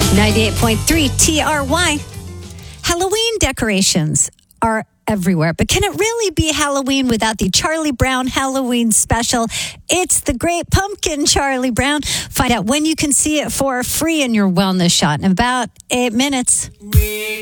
98.3 TRY. Halloween decorations are everywhere, but can it really be Halloween without the Charlie Brown Halloween special? It's the Great Pumpkin, Charlie Brown. Find out when you can see it for free in your wellness shot in about 8 minutes.